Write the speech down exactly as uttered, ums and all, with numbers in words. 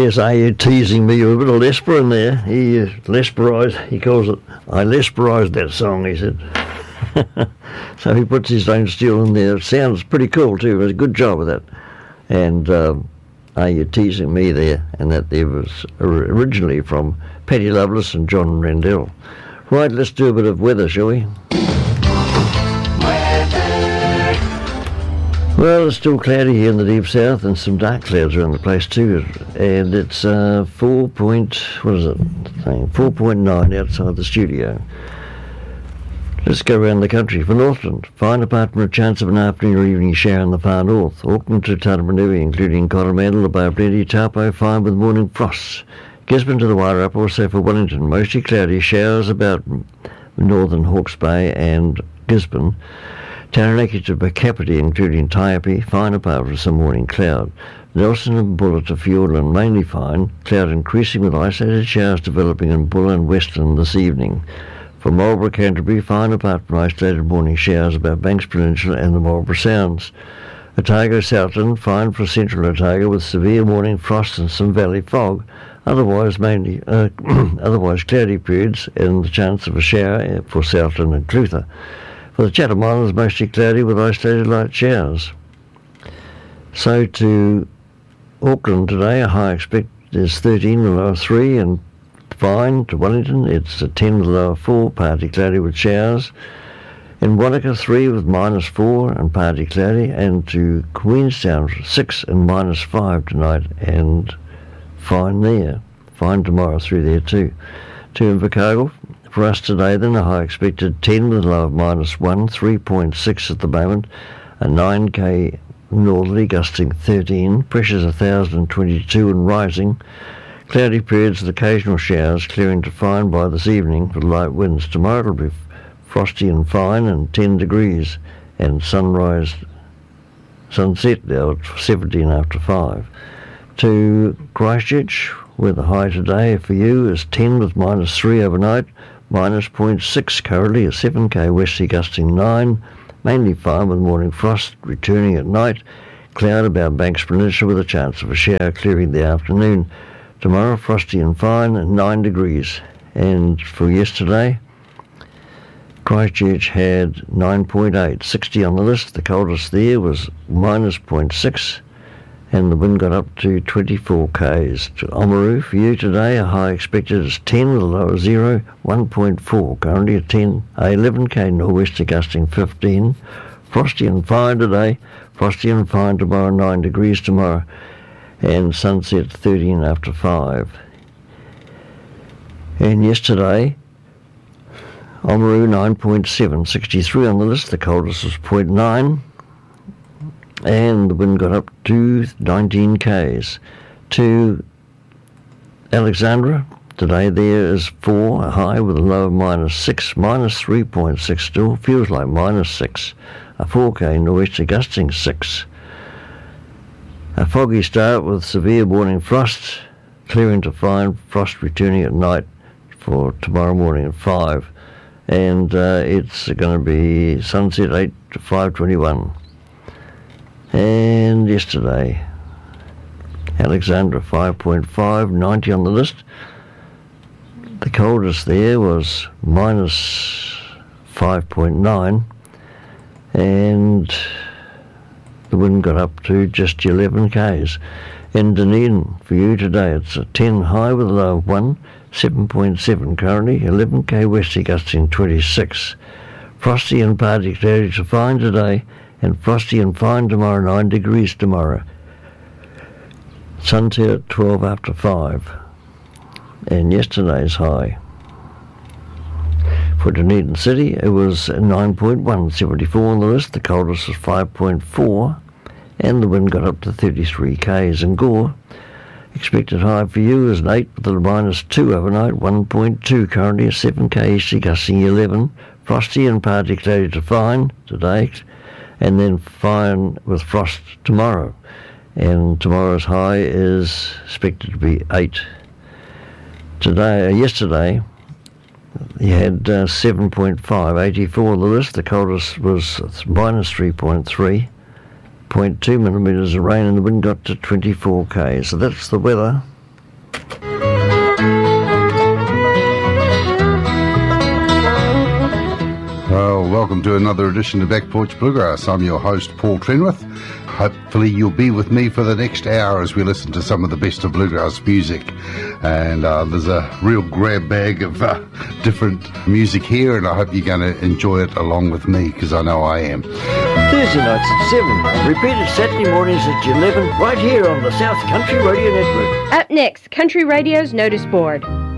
Yes, are you teasing me with a bit of Lesper in there? He uh, Lesperised, he calls it, I Lesperised that song, he said. So he puts his own steel in there. It sounds pretty cool too. It was a good job of that. And um, Are You Teasing Me there? And that there was originally from Paddy Loveless and John Rendell. Right, let's do a bit of weather, shall we? Well, it's still cloudy here in the deep south and some dark clouds around the place too. And it's uh, four point, what is it? four point nine outside the studio. Let's go around the country. For Northland, fine apart from a chance of an afternoon or evening shower in the far north. Auckland to Taramanui, including Coromandel, above plenty. Taupo, fine with morning frosts. Gisborne to the Wairarapa, also for Wellington. Mostly cloudy, showers about northern Hawke's Bay and Gisborne. Taranaki to Kapiti, including Taiapi, fine apart from some morning cloud. Nelson and Bulla to Fiordland, mainly fine. Cloud increasing with isolated showers developing in Bulla and Western this evening. For Marlborough, Canterbury, fine apart from isolated morning showers about Banks Peninsula and the Marlborough Sounds. Otago, Southland, fine for central Otago with severe morning frost and some valley fog. Otherwise, mainly uh, otherwise cloudy periods and the chance of a shower for Southland and Clutha. For the Chatham Islands, mostly cloudy with isolated light showers. So to Auckland today, a high expected is thirteen with a low three, and fine. To Wellington, it's a ten with a low four, partly cloudy with showers. In Wanaka, three with minus four and partly cloudy, and to Queenstown, six and minus five tonight, and fine there. Fine tomorrow through there too. To Invercargill, for us today then, a high expected ten with a low of minus one, three point six at the moment, a nine K northerly gusting thirteen, pressures one thousand twenty-two and rising. Cloudy periods with occasional showers, clearing to fine by this evening with light winds. Tomorrow it'll be frosty and fine and ten degrees, and sunrise, sunset now at seventeen after five. To Christchurch, where the high today for you is ten with minus three overnight, minus zero point six currently, a seven K westerly gusting nine, mainly fine with morning frost returning at night, cloud about Banks Peninsula with a chance of a shower clearing the afternoon. Tomorrow frosty and fine and nine degrees. And for yesterday, Christchurch had nine point eight, sixty on the list. The coldest there was minus zero point six, and the wind got up to twenty-four Ks. To Oamaru, for you today, a high expected is ten with a low of zero, one point four. Currently a ten, eleven K nor'wester gusting fifteen. Frosty and fine today, frosty and fine tomorrow, nine degrees tomorrow, and sunset thirteen after five. And yesterday, Oamaru nine point seven, sixty-three on the list. The coldest was zero point nine, and the wind got up to nineteen Ks. To Alexandra, today there is four, a high with a low of minus six, minus three point six still, feels like minus six. A four K nor'wester gusting six. A foggy start with severe morning frost, clearing to fine, frost returning at night for tomorrow morning at five. And uh, it's going to be sunset eight to five twenty-one. And yesterday, Alexandra five point five, ninety on the list. The coldest there was minus five point nine, and the wind got up to just eleven Ks. In Dunedin, for you today, it's a ten high with a low of one, seven point seven currently, eleven K westerly gusting twenty-six. Frosty and partly cloudy to fine today, and frosty and fine tomorrow, nine degrees tomorrow. Sunset at twelve after five. And yesterday's high for Dunedin City, it was nine point one, seventy-four on the list. The coldest was five point four, and the wind got up to thirty-three Ks. In Gore, expected high for you is an eight with a minus two overnight, one point two currently, a seven K easterly gusting eleven. Frosty and partly cloudy to fine today, and then fine with frost tomorrow. And tomorrow's high is expected to be eight. Today, uh, yesterday, you had uh, seven point five, eighty-four on the list. The coldest was minus three point three, zero point two millimetres of rain, and the wind got to twenty-four K. So that's the weather. Well, welcome to another edition of Back Porch Bluegrass. I'm your host, Paul Trenwith. Hopefully you'll be with me for the next hour as we listen to some of the best of bluegrass music. And uh, there's a real grab bag of uh, different music here, and I hope you're going to enjoy it along with me, because I know I am. Thursday nights at seven, and repeated Saturday mornings at eleven, right here on the South Country Radio Network. Up next, Country Radio's Notice Board.